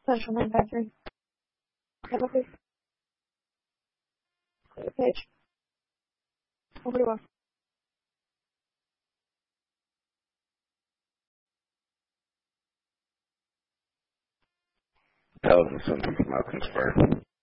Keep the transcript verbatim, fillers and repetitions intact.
Central Manufacturing. Network, please. Page. Oh, pretty well. Intelligence Center from Malcolmsburg.